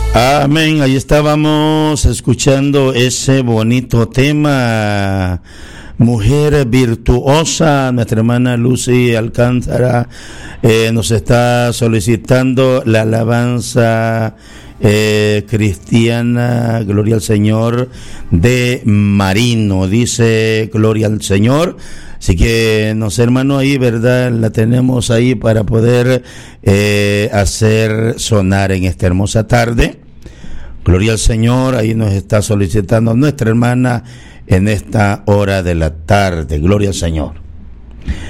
Amén, ahí estábamos escuchando ese bonito tema, Mujer Virtuosa. Nuestra hermana Lucy Alcántara nos está solicitando la alabanza cristiana, Gloria al Señor, de Marino. Dice Gloria al Señor. Así que, no sé, hermano, ahí, ¿verdad? La tenemos ahí para poder hacer sonar en esta hermosa tarde. Gloria al Señor, ahí nos está solicitando nuestra hermana en esta hora de la tarde. Gloria al Señor.